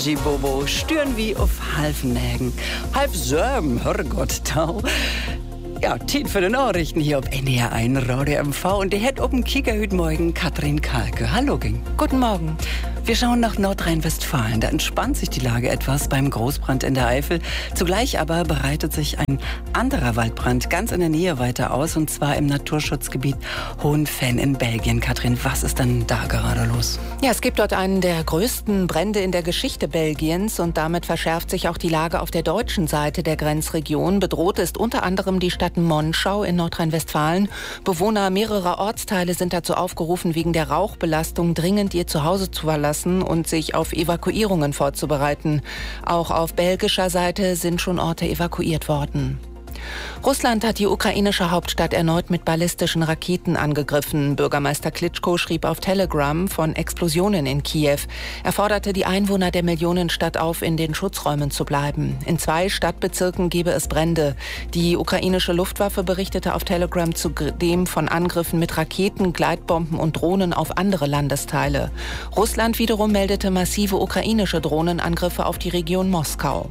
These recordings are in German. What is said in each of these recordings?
Bobo stören wie auf Halfnägen. Halb Sörm, Herrgott, tau. Ja, Tien für die Nachrichten hier auf NDR 1 Radio MV und die hat oben Kicker heute Morgen Katrin Kalke. Hallo, Ging. Guten Morgen. Wir schauen nach Nordrhein-Westfalen. Da entspannt sich die Lage etwas beim Großbrand in der Eifel. Zugleich aber bereitet sich ein anderer Waldbrand ganz in der Nähe weiter aus, und zwar im Naturschutzgebiet Hohenfenn in Belgien. Katrin, was ist denn da gerade los? Ja, es gibt dort einen der größten Brände in der Geschichte Belgiens und damit verschärft sich auch die Lage auf der deutschen Seite der Grenzregion. Bedroht ist unter anderem die Stadt Monschau in Nordrhein-Westfalen. Bewohner mehrerer Ortsteile sind dazu aufgerufen, wegen der Rauchbelastung dringend ihr Zuhause zu verlassen und sich auf Evakuierungen vorzubereiten. Auch auf belgischer Seite sind schon Orte evakuiert worden. Russland hat die ukrainische Hauptstadt erneut mit ballistischen Raketen angegriffen. Bürgermeister Klitschko schrieb auf Telegram von Explosionen in Kiew. Er forderte die Einwohner der Millionenstadt auf, in den Schutzräumen zu bleiben. In 2 Stadtbezirken gebe es Brände. Die ukrainische Luftwaffe berichtete auf Telegram zudem von Angriffen mit Raketen, Gleitbomben und Drohnen auf andere Landesteile. Russland wiederum meldete massive ukrainische Drohnenangriffe auf die Region Moskau.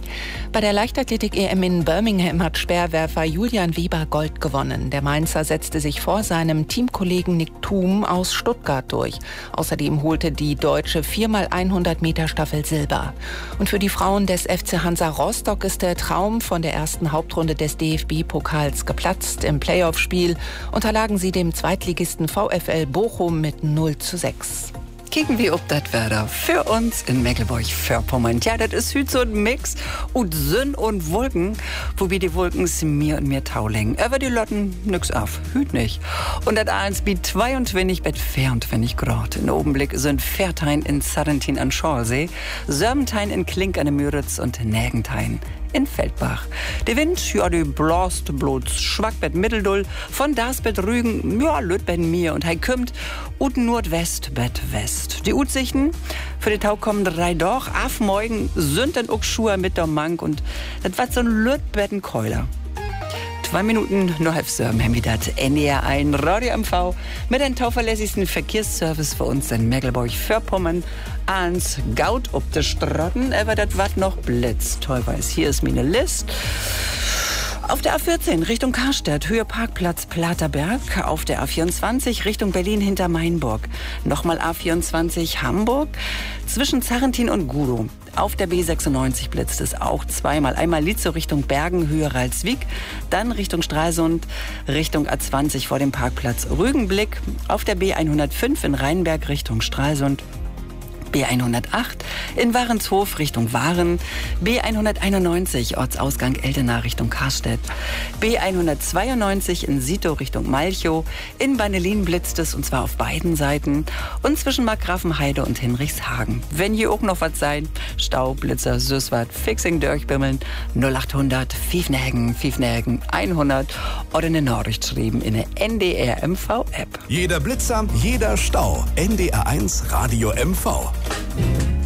Bei der Leichtathletik-EM in Birmingham hat Speerwerfer Julian Weber Gold gewonnen. Der Mainzer setzte sich vor seinem Teamkollegen Nick Thum aus Stuttgart durch. Außerdem holte die deutsche 4x100 Meter Staffel Silber. Und für die Frauen des FC Hansa Rostock ist der Traum von der ersten Hauptrunde des DFB-Pokals geplatzt. Im Playoff-Spiel unterlagen sie dem Zweitligisten VfL Bochum mit 0:6. Kicken wir ob das Wetter für uns in Mecklenburg-Vorpommern. Ja, das ist hüt so ein Mix und Sonn und Wolken, wobei die Wolken mir und mir taulingen. Aber die Lotten nix auf, hüt nicht. Und das abends bi 22 bis 24 Grad. In Obenblick sind Pfertein in Sarrentin an Schorsee, Sörmentein in Klink an der Müritz und Nägentein in Feldbach. Der Wind, ja, die blast bloß Schwackbett Mitteldull, von Dasbett Rügen, ja, Lütbett mir und hei kümmt und Nordwestbett West. Die Utsichten für die Tau kommen 3 doch, af morgen sind dann auch Schuhe mit der Mank und das war so ein Lütbetten Keuler. 2 Minuten, nur halb Sörm, haben wir das NDR 1 Radio MV mit dem tauverlässigsten Verkehrsservice für uns in Mecklenburg-Vorpommern. Ans Gaut ob de Strotten, aber das wat noch blitz. Toll weiß, hier ist meine List. Auf der A14 Richtung Karstadt, Höhe Parkplatz Platerberg. Auf der A24 Richtung Berlin hinter Mainburg. Nochmal A24 Hamburg zwischen Zarrentin und Gudow. Auf der B96 blitzt es auch zweimal. Einmal Lietzow Richtung Bergen, Höhe Ralswiek. Dann Richtung Stralsund, Richtung A20 vor dem Parkplatz Rügenblick. Auf der B105 in Rheinberg Richtung Stralsund. B108 in Warenshof Richtung Waren, B191 Ortsausgang Eldenau Richtung Karstedt, B192 in Sito Richtung Malchow, in Bannelin blitzt es und zwar auf beiden Seiten und zwischen Markgrafenheide und Hinrichshagen. Wenn hier auch noch was sein, Stau, Blitzer, Süßwart, Fixing, Dörchbimmeln, 0800 Fiefnägen 100 oder eine Nachricht schreiben in der NDR MV App. Jeder Blitzer, jeder Stau. NDR 1 Radio MV.